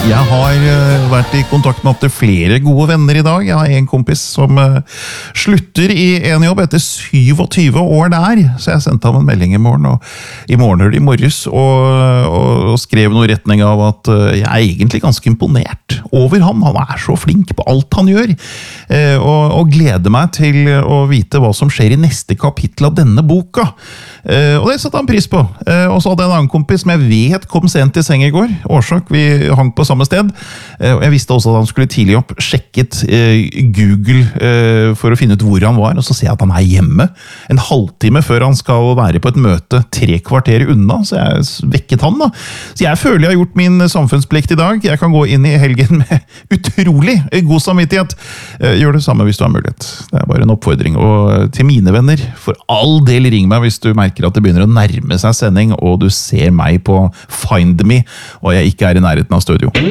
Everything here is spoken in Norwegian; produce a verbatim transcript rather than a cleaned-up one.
Jeg har uh, vært i kontakt med opptil flere gode venner i dag. Jeg har en kompis som uh, slutter i en jobb etter syvogtyve år der. Så jeg sendte ham en melding i morgen, og i morgen eller i morges, og, og, og skrev noe i retning av at uh, jeg er egentlig ganske imponert over han. Han er så flink på alt han gjør, uh, og, og gleder meg til å vite hva som skjer i neste kapittel av denne boka. Uh, og det satte han pris på. Uh, og så hadde jeg en annen kompis som jeg vet kom sent i seng i går. Årsak, vi hang på samme sted. Og jeg visste også at han skulle tidlig opp, sjekket eh, Google eh, for å finne ut hvor han var, og så ser jeg at han er hjemme en halvtime før han skal være på et møte tre kvarter unna, så jeg vekket han da. Så jeg føler jeg har gjort min samfunnsplikt i dag. Jeg kan gå inn i helgen med utrolig god samvittighet. Gjør det samme hvis du har mulighet. Det er bare en oppfordring. Og til mine venner, for all del ring meg hvis du merker at det begynner å nærme seg sending, og du ser meg på Find Me, og jeg ikke er i nærheten av studio.